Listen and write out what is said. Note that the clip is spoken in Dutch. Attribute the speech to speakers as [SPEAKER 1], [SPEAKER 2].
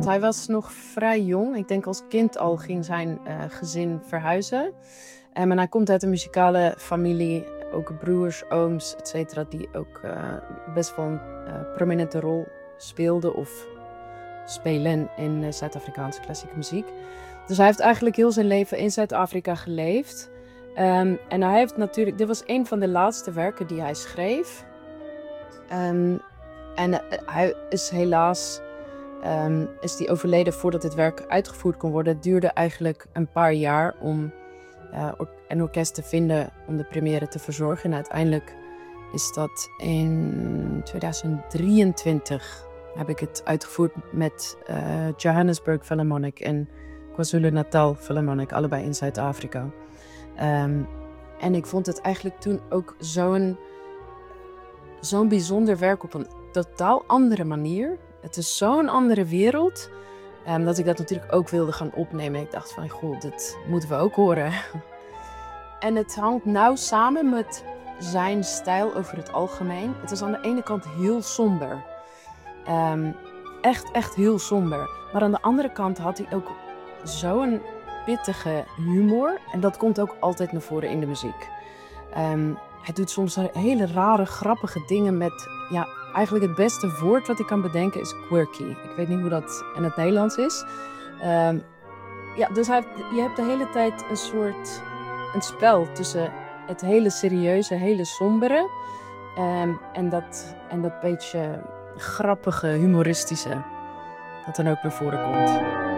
[SPEAKER 1] hij was nog vrij jong. Ik denk als kind al ging zijn gezin verhuizen. En hij komt uit een muzikale familie, ook broers, ooms, et cetera, die ook best wel een prominente rol speelden of spelen in Zuid-Afrikaanse klassieke muziek. Dus hij heeft eigenlijk heel zijn leven in Zuid-Afrika geleefd. En hij heeft natuurlijk, dit was een van de laatste werken die hij schreef. En hij is helaas is die overleden voordat dit werk uitgevoerd kon worden. Het duurde eigenlijk een paar jaar om een orkest te vinden om de première te verzorgen. En uiteindelijk is dat in 2023 heb ik het uitgevoerd met Johannesburg Philharmonic en KwaZulu-Natal Philharmonic, allebei in Zuid-Afrika. En ik vond het eigenlijk toen ook zo'n bijzonder werk op een totaal andere manier. Het is zo'n andere wereld, dat ik dat natuurlijk ook wilde gaan opnemen. Ik dacht van, goh, dit moeten we ook horen. En het hangt nauw samen met zijn stijl over het algemeen. Het is aan de ene kant heel somber. Echt heel somber. Maar aan de andere kant had hij ook zo'n pittige humor. En dat komt ook altijd naar voren in de muziek. Hij doet soms hele rare, grappige dingen met... Ja, eigenlijk het beste woord wat ik kan bedenken is quirky. Ik weet niet hoe dat in het Nederlands is. Dus je hebt de hele tijd een spel tussen het hele serieuze, hele sombere... en dat beetje grappige, humoristische... dat dan ook naar voren komt.